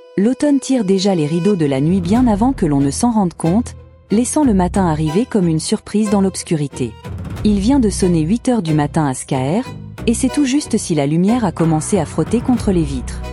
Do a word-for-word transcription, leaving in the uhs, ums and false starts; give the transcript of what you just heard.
L'automne tire déjà les rideaux de la nuit bien avant que l'on ne s'en rende compte, laissant le matin arriver comme une surprise dans l'obscurité. Il vient de sonner huit heures du matin à Skaer, et c'est tout juste si la lumière a commencé à frotter contre les vitres.